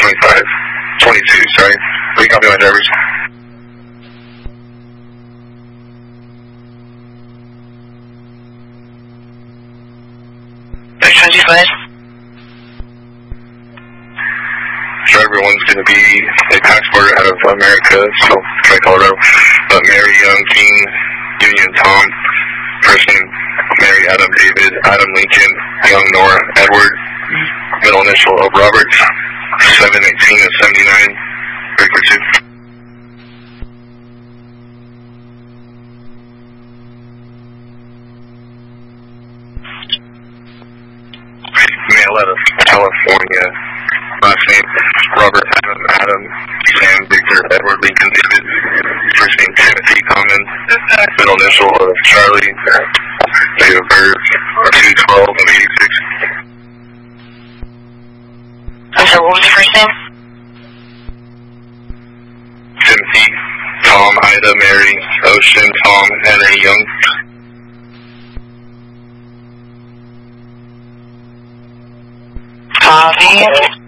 25, 22, sorry. Will you copy my drivers? Driver one's going to be a passport out of America, so try Colorado. Mary Young King, Union Tom, first name Mary Adam David, Adam Lincoln, Young Nora Edward, middle initial of Roberts, 718 and 79, breaker 2. Male out of California, last name Robert Adam, Sam Victor Edward Lincoln David, first name Timothy Common, middle initial of Charlie, date of birth 2/12/86. I'm sorry, what was your first name? Timothy, Tom, Ida, Mary, Ocean, Tom, Henry Young. Copy.